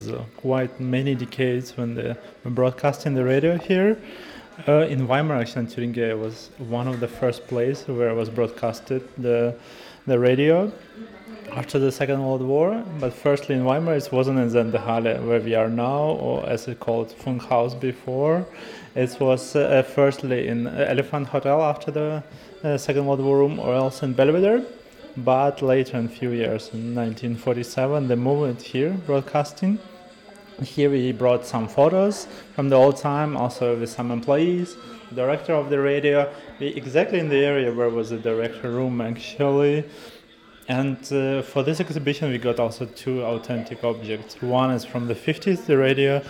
quite many decades when they were broadcasting the radio here. In Weimar, actually, in Thuringia was one of the first places where was broadcasted the radio after the Second World War. But firstly in Weimar, it wasn't in Sendehalle where we are now, or as it called Funkhaus before. It was firstly in Elephant Hotel after the Second World War room, or else in Belvedere. But later, in a few years, in 1947, they moved here, broadcasting. Here we brought some photos from the old time, also with some employees, director of the radio, exactly in the area where was the director room actually. And for this exhibition we got also two authentic objects. One is from the 50s, the radio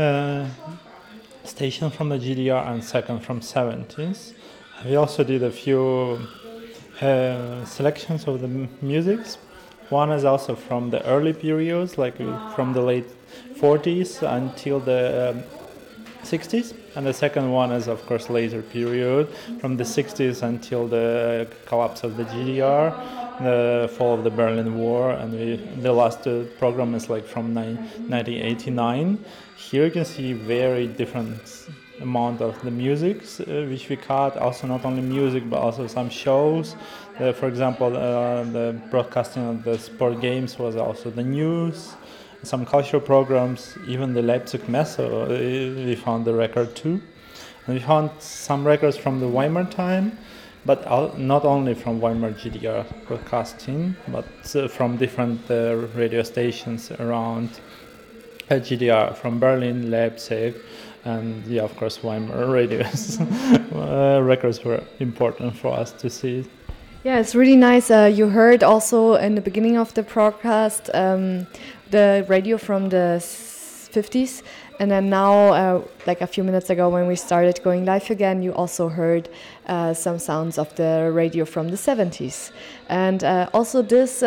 station from the GDR, and second from 70s. We also did a few selections of the musics. One is also from the early periods, like from the late 40s until the 60s, and the second one is of course later period from the 60s until the collapse of the GDR, the fall of the Berlin War, and the last program is like from 1989. Here you can see very different amount of the musics which we cut, also not only music but also some shows. For example, the broadcasting of the sport games was also the news, some cultural programs, even the Leipzig Messe, we found the record too. And we found some records from the Weimar time, but not only from Weimar GDR broadcasting, but from different radio stations around GDR, from Berlin, Leipzig, and yeah, of course, Weimar radios. Records were important for us to see. Yeah, it's really nice. You heard also in the beginning of the broadcast the radio from the 50s, and then now, like a few minutes ago when we started going live again, you also heard some sounds of the radio from the 70s. And also this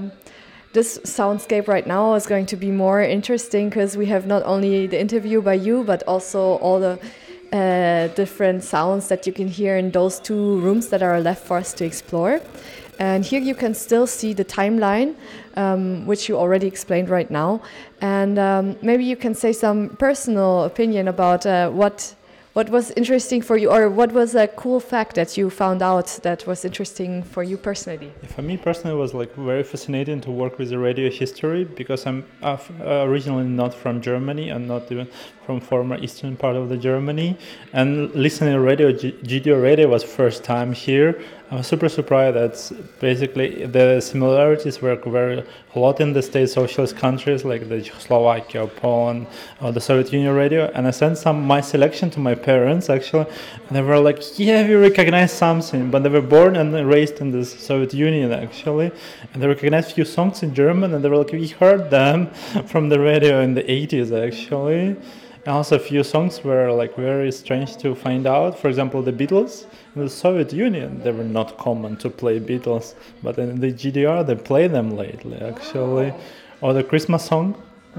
soundscape right now is going to be more interesting because we have not only the interview by you, but also all the different sounds that you can hear in those two rooms that are left for us to explore. And here you can still see the timeline, which you already explained right now. And maybe you can say some personal opinion about what was interesting for you, or what was a cool fact that you found out that was interesting for you personally? For me personally, it was like very fascinating to work with the radio history, because I'm originally not from Germany and not even from former eastern part of the Germany. And listening to radio, GDR radio was first time here. I was super surprised that basically the similarities were very a lot in the state socialist countries like the Slovakia, Poland, or the Soviet Union radio. And I sent my selection to my parents actually, and they were like, yeah, we recognize something, but they were born and raised in the Soviet Union actually, and they recognized a few songs in German, and they were like, we heard them from the radio in the 80s actually. And also a few songs were like very strange to find out. For example, the Beatles. In the Soviet Union, they were not common to play Beatles, but in the GDR, they play them lately, actually. Or the Christmas song.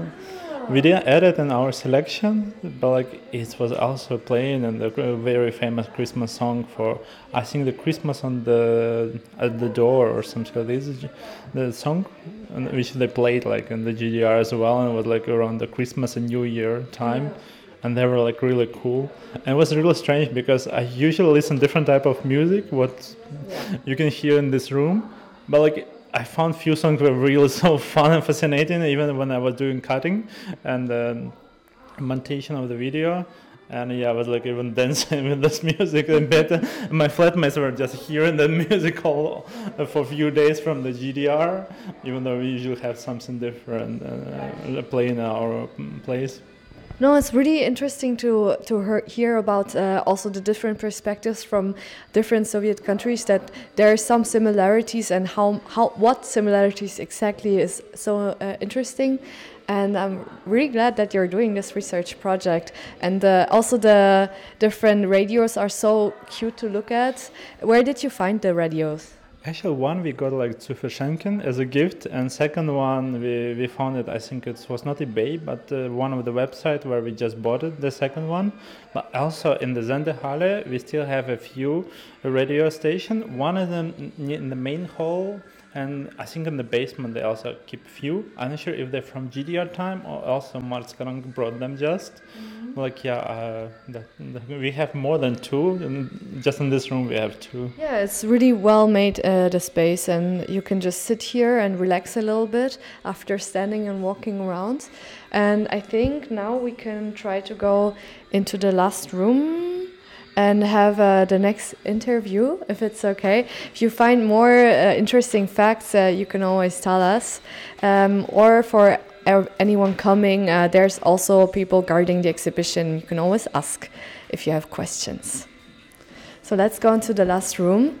We didn't add it in our selection, but like it was also playing in the very famous Christmas song for, I think, the Christmas at the door or something like this. The song, which they played like in the GDR as well, and it was like around the Christmas and New Year time. And they were like really cool. And it was really strange because I usually listen different type of music, what you can hear in this room. But like I found few songs were really so fun and fascinating, even when I was doing cutting and montation of the video. And yeah, I was like even dancing with this music a bit. And my flatmates were just hearing the music all for a few days from the GDR, even though we usually have something different playing in our place. No, it's really interesting to hear about also the different perspectives from different Soviet countries, that there are some similarities, and what similarities exactly is so interesting. And I'm really glad that you're doing this research project. And also the different radios are so cute to look at. Where did you find the radios? Actually, one we got like zu verschenken as a gift, and second one we found it. I think it was not eBay, but one of the website where we just bought it. The second one, but also in the Sendehalle we still have a few radio station. One of them in the main hall And I think in the basement they also keep few. I'm not sure if they're from GDR time or also Marskarang brought them just. Like, yeah, we have more than two, and just in this room we have two. Yeah, it's really well made, the space, and you can just sit here and relax a little bit after standing and walking around. And I think now we can try to go into the last room and have the next interview, if it's okay. If you find more interesting facts, you can always tell us. Or for anyone coming, there's also people guarding the exhibition. You can always ask if you have questions. So let's go into the last room.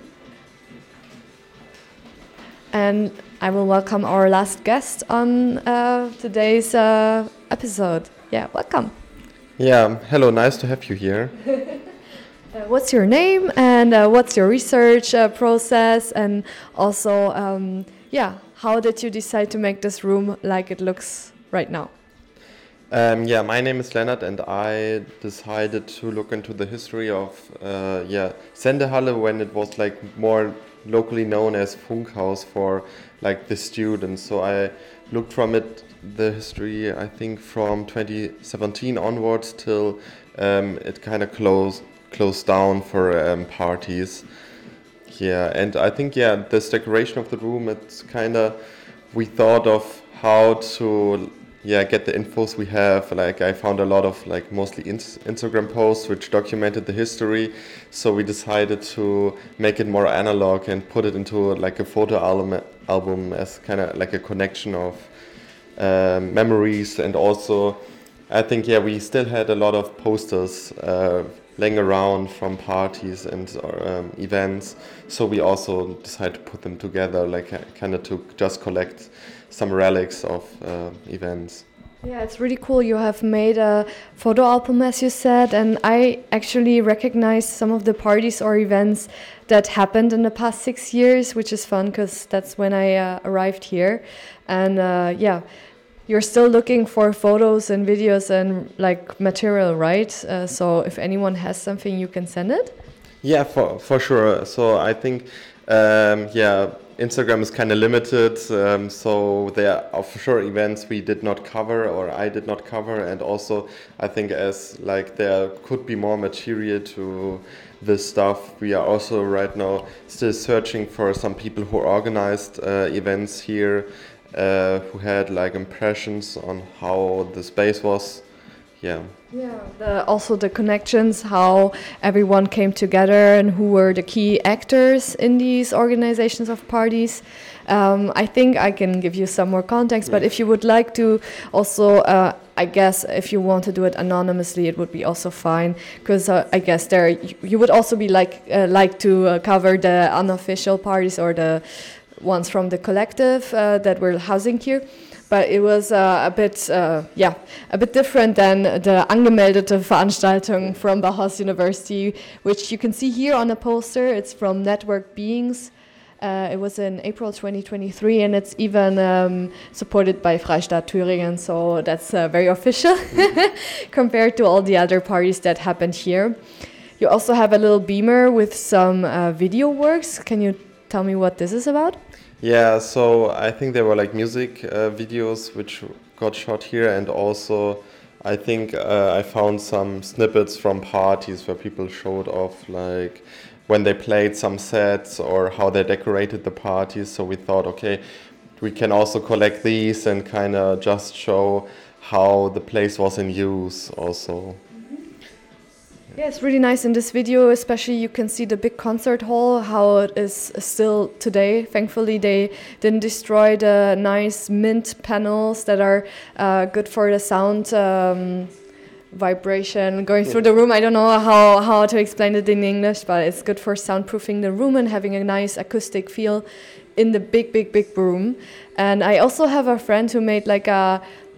And I will welcome our last guest on today's episode. Yeah, welcome. Yeah, hello, nice to have you here. What's your name and what's your research process? And also, how did you decide to make this room like it looks right now? My name is Lennart, and I decided to look into the history of Sendehalle when it was like more locally known as Funkhaus for like the students. So I looked from it, the history, I think from 2017 onwards till it kind of closed down for parties. Yeah, and I think, this decoration of the room, it's kind of, we thought of how to get the infos we have. Like I found a lot of like mostly Instagram posts which documented the history. So we decided to make it more analog and put it into like a photo album as kind of like a connection of memories. And also I think, we still had a lot of posters laying around from parties and events. So we also decided to put them together, like kind of to just collect some relics of events. Yeah, it's really cool. You have made a photo album, as you said, and I actually recognize some of the parties or events that happened in the past 6 years, which is fun because that's when I arrived here. And you're still looking for photos and videos and like material, right? So if anyone has something, you can send it? Yeah, for sure. So I think, Instagram is kind of limited, so there are for sure events we did not cover or I did not cover, and also I think as like there could be more material to this stuff, we are also right now still searching for some people who organized events here, who had like impressions on how the space was. Also the connections, how everyone came together and who were the key actors in these organizations of parties. I think I can give you some more context, but if you would like to also, I guess if you want to do it anonymously, it would be also fine, because I guess there you would also be like to cover the unofficial parties or the ones from the collective that we're housing here. But it was a bit different than the angemeldete Veranstaltung from Bauhaus University, which you can see here on a poster. It's from Network Beings. It was in April 2023, and it's even supported by Freistaat Thüringen, so that's very official compared to all the other parties that happened here. You also have a little beamer with some video works. Can you tell me what this is about? Yeah, so I think there were like music videos which got shot here, and also I think I found some snippets from parties where people showed off like when they played some sets or how they decorated the parties. So we thought, okay, we can also collect these and kind of just show how the place was in use also. Yeah, it's really nice in this video, especially you can see the big concert hall, how it is still today. Thankfully, they didn't destroy the nice mint panels that are good for the sound vibration going through the room. I don't know how to explain it in English, but it's good for soundproofing the room and having a nice acoustic feel in the big room. And I also have a friend who made like a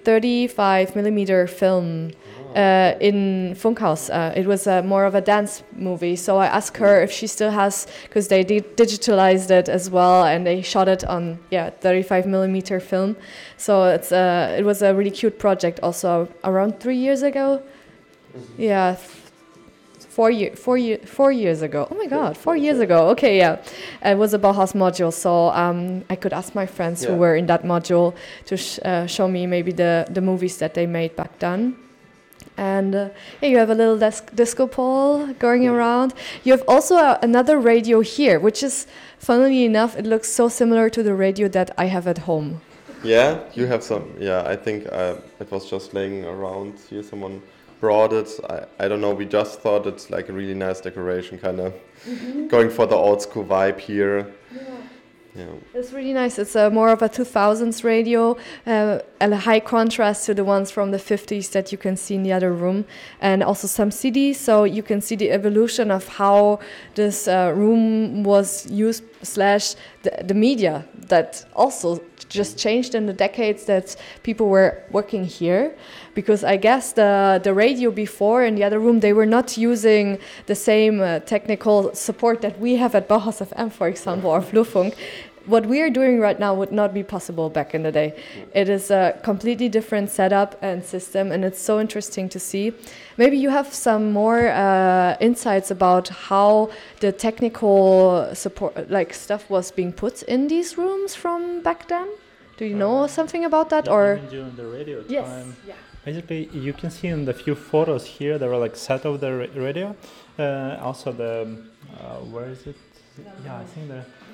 35mm film in Funkhaus. It was more of a dance movie, so I asked her if she still has, because they digitalized it as well and they shot it on 35mm film. So it was a really cute project also around 3 years ago. Yeah, 4 years ago. Oh my God, 4 years ago. Okay, yeah. It was a Bauhaus module, so I could ask my friends who were in that module to show me maybe the movies that they made back then. And you have a little disco ball going around. You have also another radio here, which is, funnily enough, it looks so similar to the radio that I have at home. Yeah, you have some. Yeah, I think it was just laying around here. Someone brought it. I don't know. We just thought it's like a really nice decoration, kind of going for the old school vibe here. Yeah. It's really nice. It's more of a 2000s radio, and a high contrast to the ones from the 50s that you can see in the other room, and also some CDs, so you can see the evolution of how this room was used / the media that also just changed in the decades that people were working here. Because I guess the radio before in the other room, they were not using the same technical support that we have at Bauhaus FM, for example, or Flurfunk. What we are doing right now would not be possible back in the day. It is a completely different setup and system, and it's so interesting to see. Maybe you have some more insights about how the technical support, like stuff, was being put in these rooms from back then. Do you know something about that, or even during the radio yes, time? yeah. Basically, you can see in the few photos here, there were like set of the radio. Also the where is it? Yeah, I think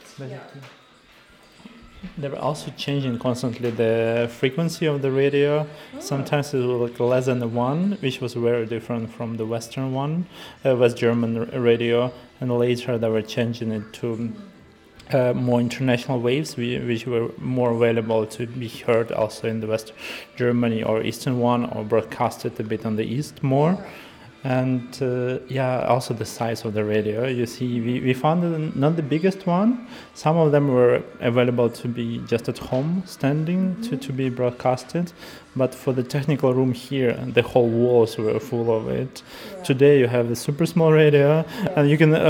they were also changing constantly the frequency of the radio. Sometimes it was like less than 1, which was very different from the Western one, West German radio. And later they were changing it to more international waves, which were more available to be heard also in the West Germany or Eastern one, or broadcasted a bit on the East more. And also the size of the radio. You see, we found not the biggest one. Some of them were available to be just at home, standing, to be broadcasted. But for the technical room here, the whole walls were full of it. Yeah. Today you have a super small radio, and you can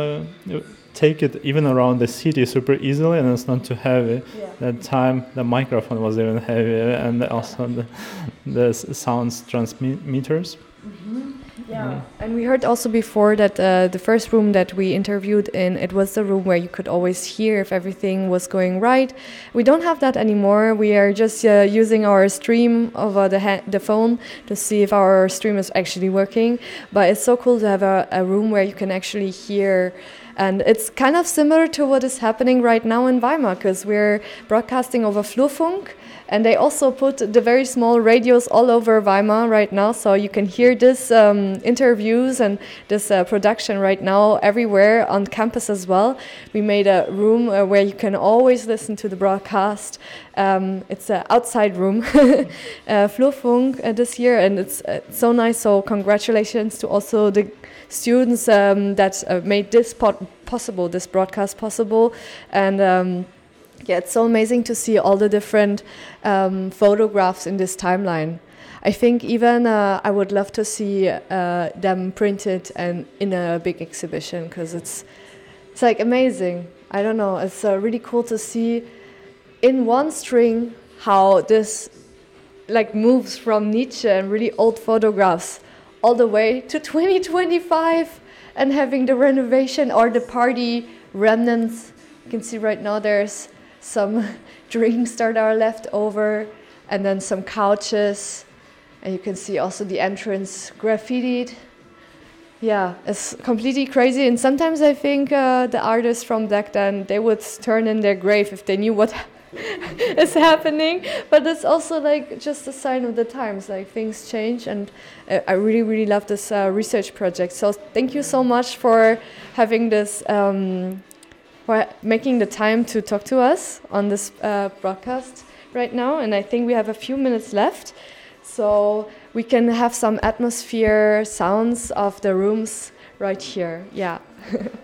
take it even around the city super easily, and it's not too heavy. Yeah. That time the microphone was even heavier, and also the sounds transmitters. Yeah, and we heard also before that the first room that we interviewed in, it was the room where you could always hear if everything was going right. We don't have that anymore. We are just using our stream over the phone to see if our stream is actually working. But it's so cool to have a room where you can actually hear. And it's kind of similar to what is happening right now in Weimar, because we're broadcasting over Flurfunk. And they also put the very small radios all over Weimar right now, so you can hear this interviews and this production right now everywhere on campus as well. We made a room where you can always listen to the broadcast. It's an outside room, Flurfunk this year, and it's so nice. So congratulations to also the students that made this possible, this broadcast possible, and. It's so amazing to see all the different photographs in this timeline. I think even I would love to see them printed and in a big exhibition, because it's like amazing. I don't know, it's really cool to see in one string how this like moves from Nietzsche and really old photographs all the way to 2025 and having the renovation or the party remnants. You can see right now there's some drinks that are left over, and then some couches, and you can see also the entrance graffitied. Yeah, it's completely crazy, and sometimes I think the artists from back then, they would turn in their grave if they knew what is happening, but it's also like just a sign of the times, like things change, and I really, really love this research project. So thank you so much for having this for making the time to talk to us on this broadcast right now. And I think we have a few minutes left, so we can have some atmosphere sounds of the rooms right here. Yeah.